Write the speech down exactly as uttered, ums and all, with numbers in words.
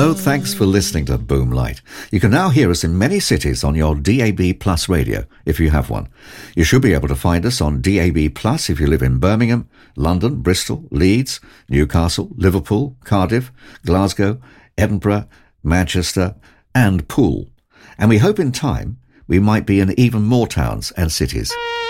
Hello, thanks for listening to Boomlight. You can now hear us in many cities on your D A B Plus radio, if you have one. You should be able to find us on D A B Plus if you live in Birmingham, London, Bristol, Leeds, Newcastle, Liverpool, Cardiff, Glasgow, Edinburgh, Manchester and Poole. And we hope in time we might be in even more towns and cities.